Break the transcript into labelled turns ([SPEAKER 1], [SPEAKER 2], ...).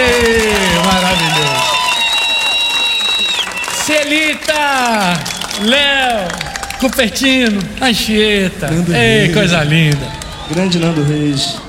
[SPEAKER 1] Ei, maravilhoso. Celita, Léo, Cupertino, Anchieta. Ei, coisa linda.
[SPEAKER 2] Grande Nando Reis.